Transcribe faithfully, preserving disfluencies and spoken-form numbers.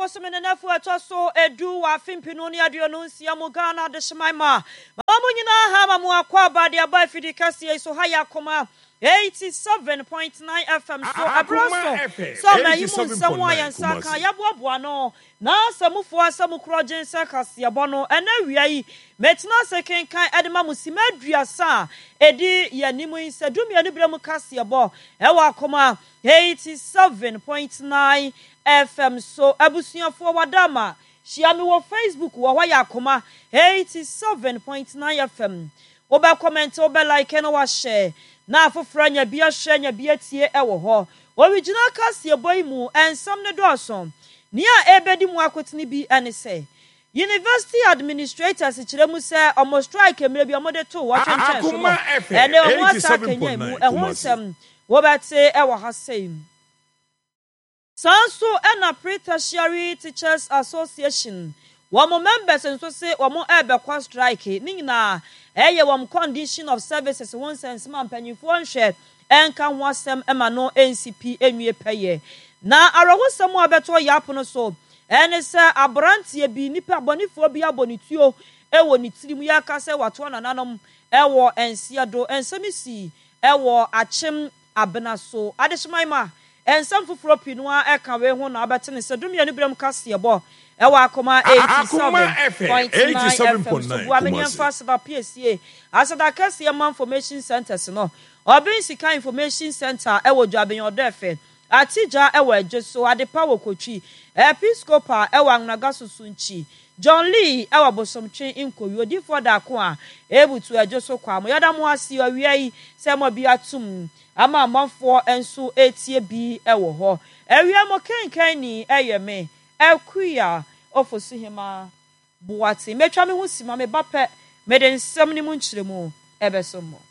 bosome ne nafu atoso edu wa fimpinu ni aduonu nsia mu Ghana de shemaima mamu nyina ha mamu akwa ba de aba fidi kase so haya koma eighty-seven point nine F M so abroso so na yimu nsemu ayansa kan yaboaboa no na samufo asamu krojen se kase abono ena wiai metina second kan edema musima aduasa edi yanimu insedum yanu bremu kase abo ewa koma eighty-seven point nine F M so abusuafo wadama shiami wo Facebook wo waya koma eighty-seven point nine F M oba comment oba like na wa share na afofra nya bia hwe nya bia tie ewo ho original kase boy mu ensam ne dosom nia ebedi mu akotini bi ene se University administrators kiremu se omo strike emre bi omo de to wa twentwen so no ene omo asa kenya mu ehon sem wo bete ewo ha sei Sanso ena Pre-Tertiary Teachers Association wamo members nso se wamo ebe kwa strike ni nyina eye wam condition of services won sense man panyifo nhwe enka ho asem ema no N C P enwie peye na arawosem abeto yapono so ene se abrantie bi nipa bonifo bi abonituo ewo ni tirimu ya kase wato nananom ewo ensiado ensemisi ewo achim abena so adeshmaima ensam fufuro pinua eka we ho na abetene se dumia ni brem kase ebo ewa akoma eighty-seven point nine so amenya fast ba P S A asada kase man information centers no obin sika information center ewo dwaben odefe atija ewo ejeso adepa wokotwi episcopal ewo annaga susunchi John Lee ewa bosomtwe inkowi odifo da ko a ebutu ejeso kwa mo yada mo asi awiai se mo bi atum ama amanfo enso etie bi ewo ho ewia mo kenkan ni eyeme ekuya ofosu hima buwati metwa me ho sima me bape mede nsem ni mu nkyeremu ebeso mo